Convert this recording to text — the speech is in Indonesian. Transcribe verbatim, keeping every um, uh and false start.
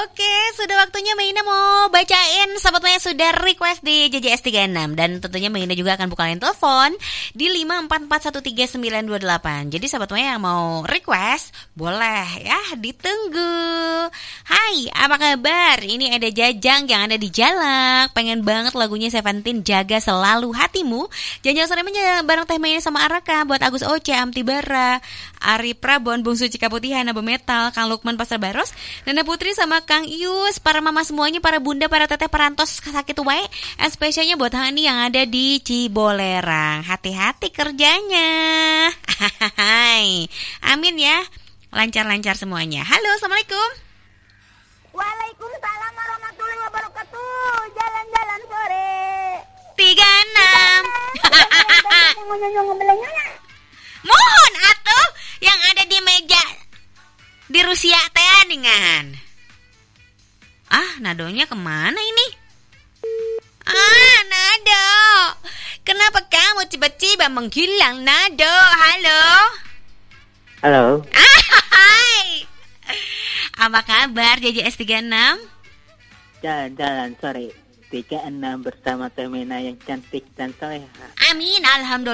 Oke, sudah waktunya Meina mau bacain Sobat Maya sudah request di J J S tiga enam. Dan tentunya Meina juga akan buka line telepon di lima empat empat satu tiga sembilan dua delapan. Jadi Sobat Maya yang mau request boleh ya, ditunggu. Hai, apa kabar? Ini ada Jajang yang ada di Jalak. Pengen banget lagunya Seventeen, Jaga Selalu Hatimu. Jangan sore bareng Teh Meina sama Araka. Buat Agus Oce, Amti Bara, Ari Prabon, Bung Suci Kaputihan, Abu Metal, Kang Lukman Pasar Baros, Nana Putri sama Kang Ius, para mama semuanya, para bunda, para teteh perantos sakit wae. Spesialnya buat Hani yang ada di Cibolerang. Hati-hati kerjanya. Hai. Amin ya. Lancar-lancar semuanya. Halo, Assalamualaikum. Waalaikumsalam warahmatullahi wabarakatuh. Jalan-jalan sore tiga enam. Tiga Mohon atuh yang ada di meja di Rusia teh dengan. Ah, nadonya kemana ini? Ah, Nado. Kenapa kamu tiba-tiba menghilang, Nado? Halo. Halo. Ah, hai. Apa kabar J J S tiga enam? Jalan-jalan sore tiga enam bersama Teh Meina yang cantik dan soleha. Amin, alhamdulillah.